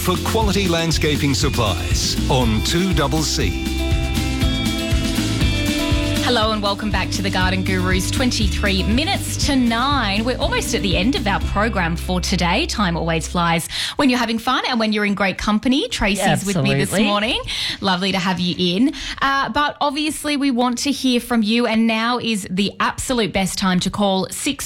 for quality landscaping supplies on 2CC. Hello and welcome back to the Garden Gurus. 23 minutes to 9. We're almost at the end of our program for today. Time always flies when you're having fun and when you're in great company. Tracy's with me this morning. Lovely to have you in. But obviously we want to hear from you, and now is the absolute best time to call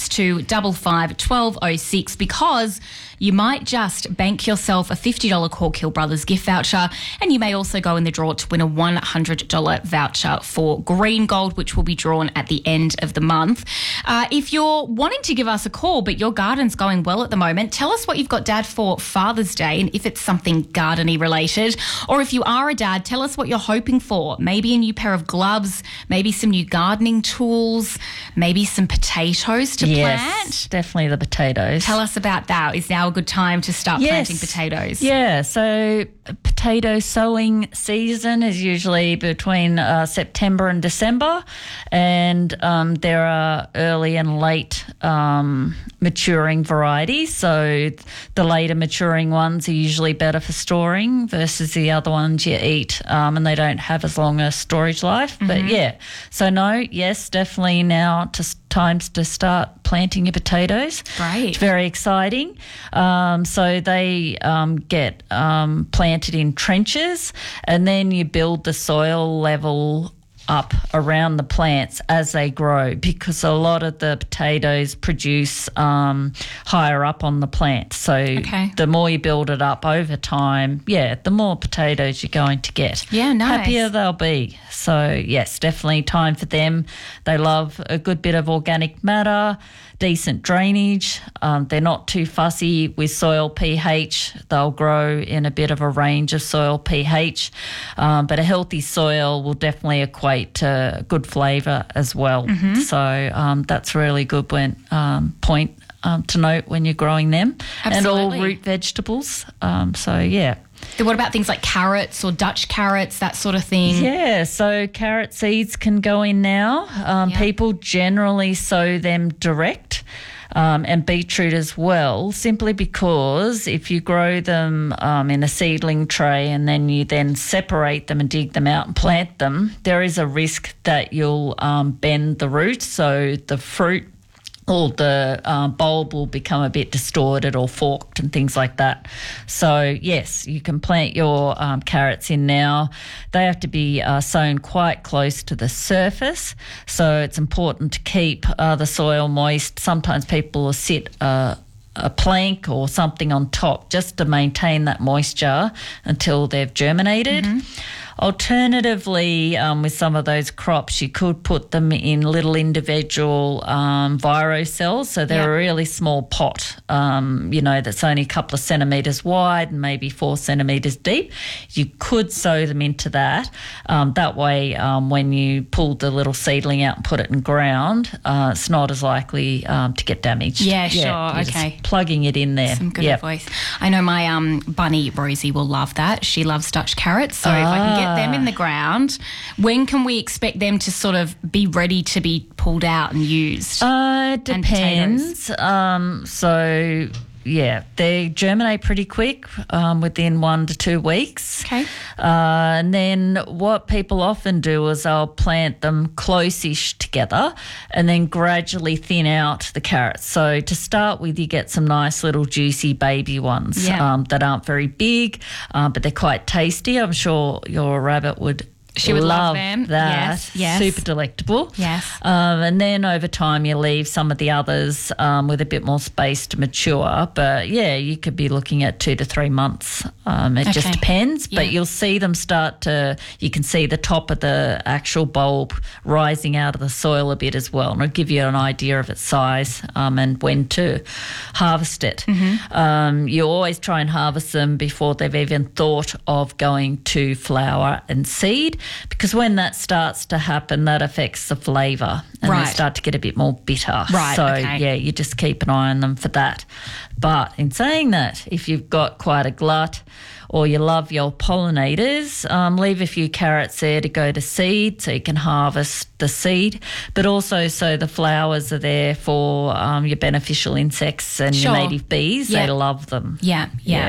6255 1206 because you might just bank yourself a $50 Cork Hill Brothers gift voucher, and you may also go in the draw to win a $100 voucher for Green Gold, which will be drawn at the end of the month. If you're wanting to give us a call but your garden's going well at the moment, tell us what you've got, Dad, for Father's Day, and if it's something garden-y related. Or if you are a dad, tell us what you're hoping for. Maybe a new pair of gloves, maybe some new gardening tools, maybe some potatoes to plant. Yes, definitely the potatoes. Tell us about that. Is now a good time to start planting potatoes? Yeah, so potato sowing season is usually between September and December, and there are early and late maturing varieties. So the later maturing ones are usually better for storing versus the other ones you eat, and they don't have as long a storage life. Mm-hmm. But yeah, so yes, definitely now times to start planting your potatoes. Great. It's very exciting. So they get planted in trenches, and then you build the soil level up around the plants as they grow, because a lot of the potatoes produce higher up on the plant. So the more you build it up over time, the more potatoes you're going to get. Yeah, nice. Happier they'll be. So, yes, definitely time for them. They love a good bit of organic matter, decent drainage. They're not too fussy with soil pH. They'll grow in a bit of a range of soil pH, but a healthy soil will definitely equate to good flavour as well. Mm-hmm. So that's a really good point to note when you're growing them. Absolutely. And all root vegetables. What about things like carrots or Dutch carrots, that sort of thing? Yeah, so carrot seeds can go in now. People generally sow them direct, and beetroot as well, simply because if you grow them in a seedling tray and then you then separate them and dig them out and plant them, there is a risk that you'll bend the root, so the fruit or the bulb will become a bit distorted or forked and things like that. So, yes, you can plant your carrots in now. They have to be sown quite close to the surface, so it's important to keep the soil moist. Sometimes people will sit a plank or something on top just to maintain that moisture until they've germinated. Mm-hmm. Alternatively, with some of those crops, you could put them in little individual viro cells. So they're a really small pot, that's only a couple of centimetres wide and maybe 4 centimetres deep. You could sow them into that. That way, when you pull the little seedling out and put it in ground, it's not as likely to get damaged. Yeah, sure. Okay. Just plugging it in there. Some good advice. I know my bunny, Rosie, will love that. She loves Dutch carrots. So if I can get them in the ground, when can we expect them to sort of be ready to be pulled out and used? It depends. They germinate pretty quick, within 1 to 2 weeks. Okay. And then what people often do is they'll plant them close-ish together and then gradually thin out the carrots. So to start with, you get some nice little juicy baby ones that aren't very big, but they're quite tasty. I'm sure your rabbit would love them. That. Yes. Super delectable. Yes. And then over time you leave some of the others with a bit more space to mature. But, you could be looking at 2 to 3 months. It just depends. But you'll see them you can see the top of the actual bulb rising out of the soil a bit as well. And it'll give you an idea of its size and when to harvest it. Mm-hmm. You always try and harvest them before they've even thought of going to flower and seed, because when that starts to happen, that affects the flavour and they start to get a bit more bitter. Right, so, you just keep an eye on them for that. But in saying that, if you've got quite a glut or you love your pollinators, leave a few carrots there to go to seed so you can harvest the seed, but also so the flowers are there for your beneficial insects and your native bees. They love them. Yeah.